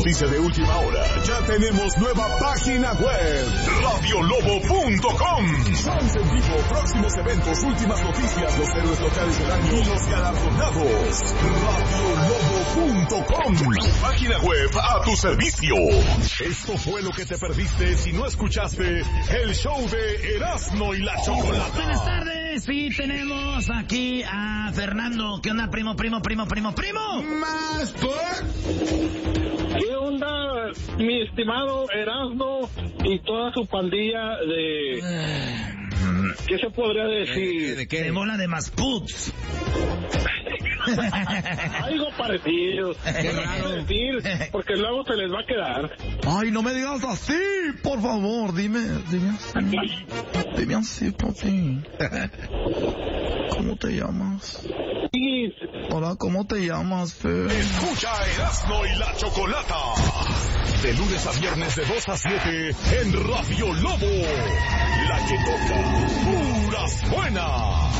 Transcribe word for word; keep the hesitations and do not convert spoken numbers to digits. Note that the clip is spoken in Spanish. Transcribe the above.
noticia de última hora. Ya tenemos nueva página web, radio lobo punto com. Shows en vivo, próximos eventos, últimas noticias, los héroes locales del año y los galardonados. radio lobo punto com. Página web a tu servicio. Esto fue lo que te perdiste si no escuchaste el show de Erasmo y la Chocolata. Buenas tardes, sí, tenemos aquí a Fernando. ¿Qué onda, primo, primo, primo, primo, primo? Más por... ¿Qué onda, mi estimado Erasmo y toda su pandilla de... ¿Qué se podría decir? ¿De qué? De bola de masputs. Algo parecido. Qué raro decir, porque luego se les va a quedar. Ay, no me digas así, por favor, dime, dime así. Dime así, papi. ¿Cómo te llamas? Hola, ¿cómo te llamas, Fer? Escucha Erasmo y la Chocolata. De lunes a viernes de dos a siete en Radio Lobo. La que toca puras buenas.